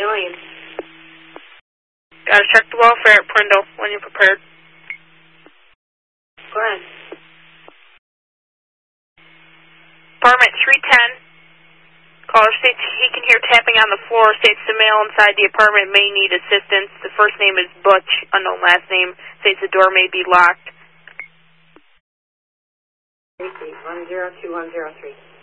million. Gotta check the welfare at Prindle when you're prepared. Go ahead. Apartment 310. Caller states he can hear tapping on the floor. States the male inside the apartment may need assistance. The first name is Butch, unknown last name. States the door may be locked. 102-103.